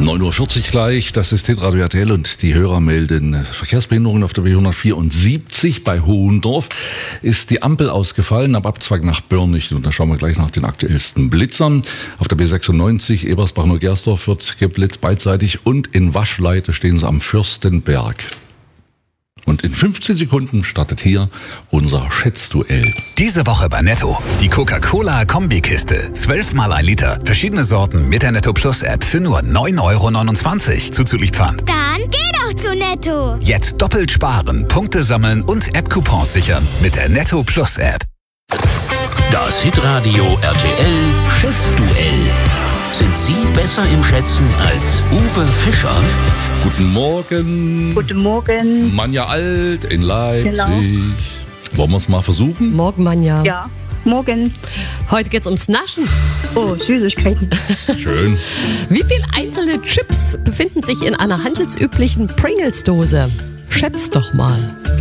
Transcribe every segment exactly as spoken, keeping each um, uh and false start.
neun Uhr vierzig gleich, das ist Hitradio R T L und die Hörer melden Verkehrsbehinderungen auf der B hundertvierundsiebzig. Bei Hohendorf ist die Ampel ausgefallen am Abzweig nach Börnich. Und da schauen wir gleich nach den aktuellsten Blitzern. Auf der B sechsundneunzig Ebersbach-Neugersdorf wird geblitzt beidseitig und in Waschleite stehen sie am Fürstenberg. Und in fünfzehn Sekunden startet hier unser Schätzduell. Diese Woche bei Netto. Die Coca-Cola-Kombikiste. zwölf mal ein Liter. Verschiedene Sorten mit der Netto Plus App für nur neun Euro neunundzwanzig. Zuzüglich Pfand. Dann geh doch zu Netto. Jetzt doppelt sparen, Punkte sammeln und App-Coupons sichern mit der Netto Plus App. Das Hitradio R T L Schätzduell. Sind Sie besser im Schätzen als Uwe Fischer? Guten Morgen. Guten Morgen. Manja Alt in Leipzig. Genau. Wollen wir es mal versuchen? Morgen, Manja. Ja, morgen. Heute geht's ums Naschen. Oh, Süßigkeiten. Schön. Wie viele einzelne Chips befinden sich in einer handelsüblichen Pringles-Dose? Schätzt doch mal.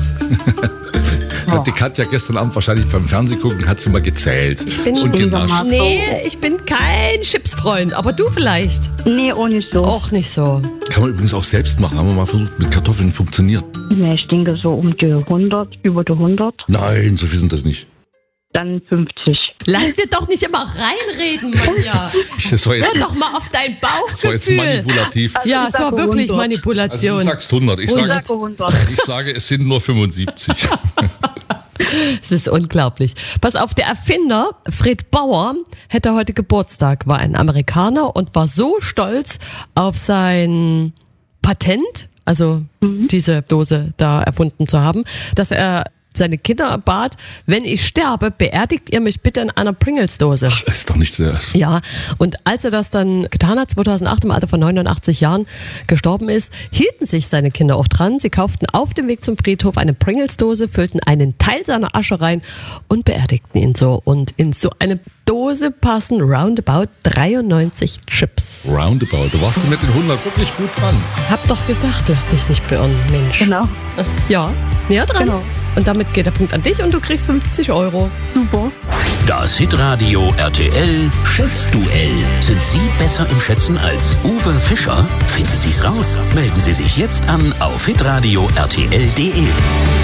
Hat die Katja gestern Abend wahrscheinlich beim Fernsehen gucken, hat sie mal gezählt. Ich bin und genascht. Nee, ich bin kein Chipsfreund, aber du vielleicht. Nee, auch nicht so. Auch nicht so. Kann man übrigens auch selbst machen. Haben wir mal versucht, mit Kartoffeln funktioniert. Nee, ich denke so um die hundert, über die hundert. Nein, so viel sind das nicht. Dann fünfzig. Lass dir doch nicht immer reinreden, Manja. Das war jetzt, Hör doch mal auf dein das war jetzt Bauchgefühl. manipulativ. Ja, es war wirklich Also hundert. Manipulation. du sagst hundert. Ich sage, Sage hundert. ich sage, es sind nur fünfundsiebzig. Es ist unglaublich. Pass auf, der Erfinder Fred Bauer hätte heute Geburtstag, war ein Amerikaner und war so stolz auf sein Patent, also mhm. diese Dose da erfunden zu haben, dass er seine Kinder bat, wenn ich sterbe, beerdigt ihr mich bitte in einer Pringles-Dose. Ach, ist doch nicht sehr. Ja, und als er das dann getan hat, zweitausendacht im Alter von neunundachtzig Jahren gestorben ist, hielten sich seine Kinder auch dran. Sie kauften auf dem Weg zum Friedhof eine Pringles-Dose, füllten einen Teil seiner Asche rein und beerdigten ihn so. Und in so eine Dose passen roundabout dreiundneunzig Chips. Roundabout. Du warst mit den hundert wirklich gut dran. Hab doch gesagt, lass dich nicht beirren, Mensch. Genau. Ja, näher dran. Genau. Und damit geht der Punkt an dich und du kriegst fünfzig Euro. Super. Das Hitradio R T L Schätzduell. Sind Sie besser im Schätzen als Uwe Fischer? Finden Sie's raus. Melden Sie sich jetzt an auf hitradio punkt r t l punkt d e.